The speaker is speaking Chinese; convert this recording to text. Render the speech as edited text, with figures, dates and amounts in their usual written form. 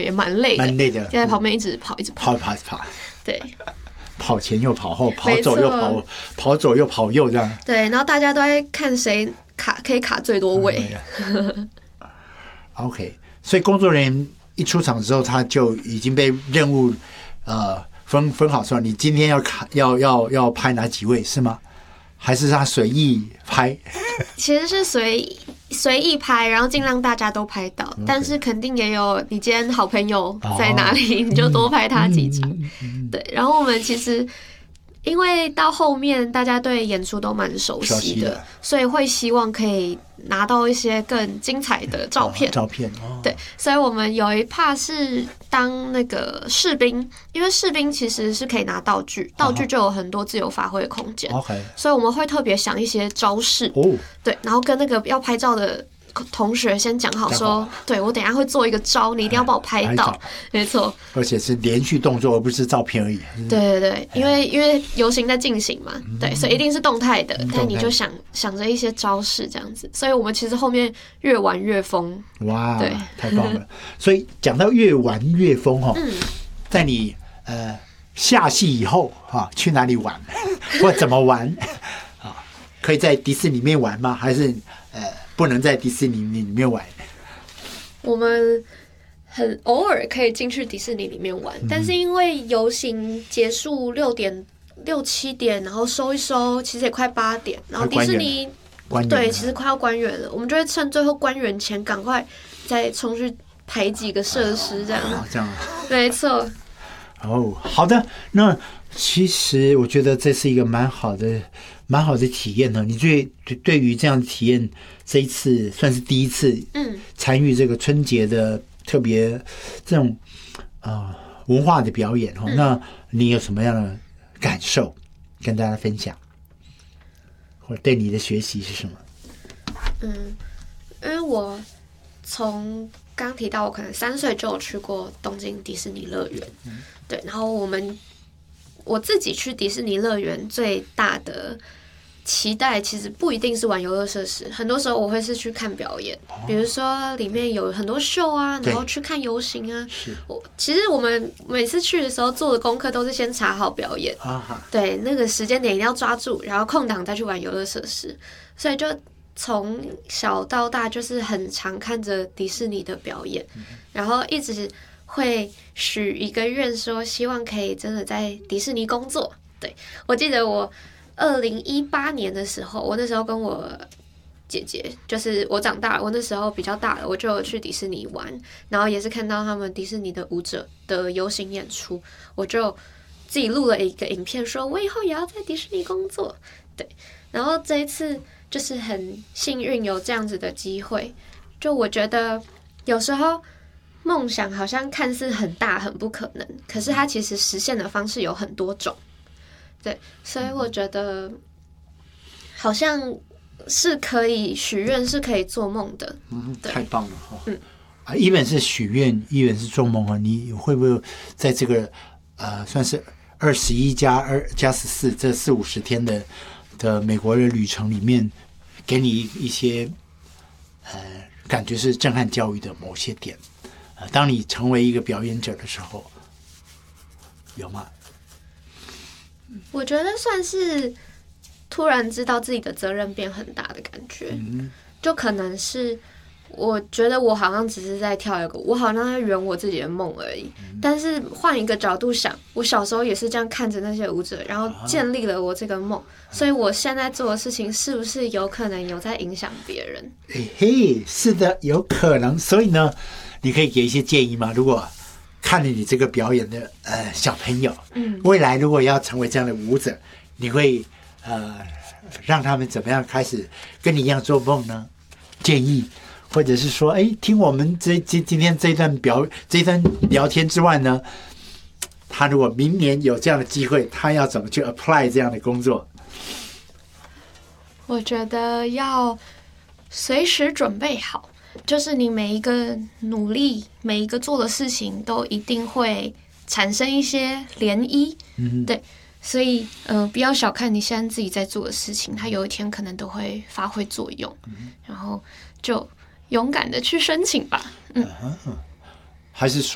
也蛮累的， 蛮累的， 就在旁边一直跑。对， 跑前又跑后，跑左又跑左又跑右这样。 对，然后大家都在看谁可以卡最多位。 OK， 所以工作人员一出场之后，他就已经被任务分好说，你今天要拍哪几位是吗？还是他随意拍？ 其实是随意拍，然后尽量大家都拍到，但是肯定也有你今天好朋友在哪里，你就多拍他几场。对，然后我们其实因为到后面大家对演出都蛮熟悉的，所以会希望可以拿到一些更精彩的照片。对，所以我们有一 part 是当那个士兵，因为士兵其实是可以拿道具，道具就有很多自由发挥的空间。所以我们会特别想一些招式。对，然后跟那个要拍照的同学先讲好说，对，我等一下会做一个招，你一定要帮我拍到。没错， 而且是连续动作，而不是照片而已。 对，因为游行在进行嘛，对，所以一定是动态的，但你就想着一些招式这样子，所以我们其实后面越玩越疯。 哇，对，太棒了！所以讲到越玩越疯在你下戏以后去哪里玩或怎么玩可以在迪士尼里面玩吗？还是不能在迪士尼里面玩？ 我们很偶尔可以进去迪士尼里面玩，但是因为游行结束6点6、7点，然后收一收，其实也快8点，然后迪士尼对，其实快要关园了，我们就会趁最后关园前赶快再冲去排几个设施，这样。 这样， 没错。 好的，那其实我觉得这是一个蛮好的体验呢。你对于这样的体验，这一次算是第一次参与这个春节的特别这种文化的表演那你有什么样的感受跟大家分享，或者对你的学习是什么？ 因为我从刚提到我可能3岁就有去过东京迪士尼乐园，对，然后我自己去迪士尼乐园最大的期待其实不一定是玩游乐设施，很多时候我会是去看表演，比如说里面有很多秀啊，然后去看游行啊。其实我们每次去的时候做的功课都是先查好表演，对，那个时间点一定要抓住，然后空档再去玩游乐设施，所以就从小到大就是很常看着迪士尼的表演，然后一直会许一个愿说希望可以真的在迪士尼工作。对，我记得我2018年的时候，我那时候跟我姐姐，就是我长大了，我那时候比较大了，我就有去迪士尼玩，然后也是看到他们迪士尼的舞者的游行演出，我就自己录了一个影片说我以后也要在迪士尼工作。对，然后这一次就是很幸运有这样子的机会，就我觉得有时候梦想好像看似很大很不可能，可是它其实实现的方式有很多种。对，所以我觉得好像是可以许愿，是可以做梦的。 太棒了一本是许愿，一本是做梦你会不会在这个算是21+2+14这40-50天的美国的旅程里面，给你一些感觉是震撼教育的某些点当你成为一个表演者的时候，有吗？ 我觉得算是突然知道自己的责任变很大的感觉，就可能是我觉得我好像只是在跳一个舞，我好像在圆我自己的梦而已。但是换一个角度想，我小时候也是这样看着那些舞者，然后建立了我这个梦，所以我现在做的事情是不是有可能有在影响别人？ 是的，有可能。所以呢，你可以给一些建议吗？如果看了你这个表演的小朋友，未来如果要成为这样的舞者，你会让他们怎么样开始跟你一样做梦呢？建议，或者是说，听我们今天这一段聊天之外呢，他如果明年有这样的机会，他要怎么去 apply 这样的工作？ 我觉得要随时准备好。就是你每一个努力，每一个做的事情都一定会产生一些涟漪，对，所以不要小看你现在自己在做的事情，它有一天可能都会发挥作用，然后就勇敢的去申请吧，还是说